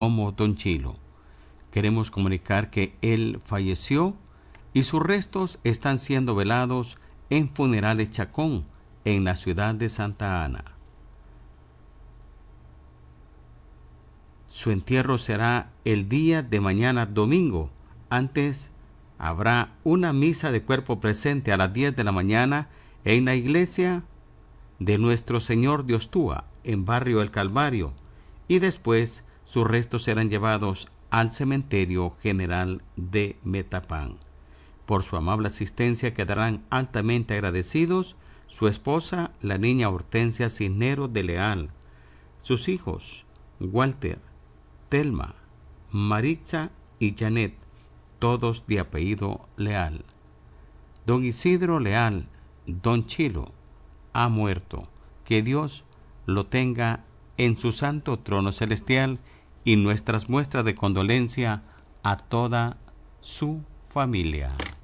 como Don Chilo. Queremos comunicar que él falleció y sus restos están siendo velados en Funerales Chacón, en la ciudad de Santa Ana. Su entierro será el día de mañana domingo. Antes habrá una misa de cuerpo presente a las 10 de la mañana en la iglesia de Nuestro Señor de Ostúa, en Barrio El Calvario, y después sus restos serán llevados al Cementerio General de Metapán. Por su amable asistencia quedarán altamente agradecidos su esposa, la niña Hortensia Cisneros de Leal, sus hijos Walter, Telma, Maritza y Janet, todos de apellido Leal. Don Isidro Leal, Don Chilo, ha muerto. Que Dios lo tenga en su santo trono celestial, y nuestras muestras de condolencia a toda su familia.